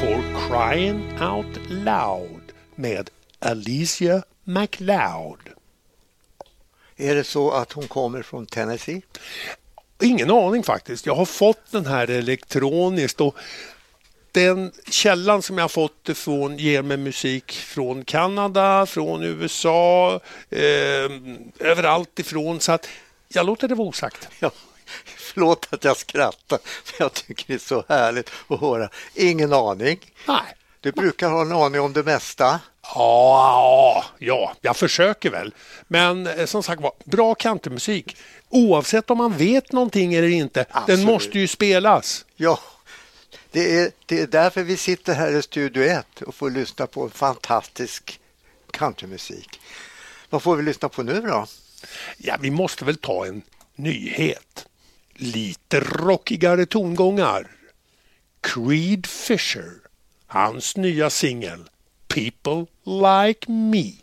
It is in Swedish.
For Crying Out Loud med Alicia MacLeod. Är det så att hon kommer från Tennessee? Ingen aning faktiskt. Jag har fått den här elektroniskt och den källan som jag har fått ifrån ger mig musik från Kanada, från USA, överallt ifrån, så att jag låter det vara osagt. Ja, förlåt att jag skrattar, men jag tycker det är så härligt att höra. Ingen aning. Nej. Du brukar ha en aning om det mesta. Ja, jag försöker väl. Men som sagt var, bra countrymusik. Oavsett om man vet någonting eller inte, Absolut. Den måste ju spelas. Ja, det är därför vi sitter här i Studio 1 och får lyssna på fantastisk countrymusik. Vad får vi lyssna på nu då? Ja, vi måste väl ta en nyhet. Lite rockigare tongångar. Creed Fisher, hans nya singel People Like Me.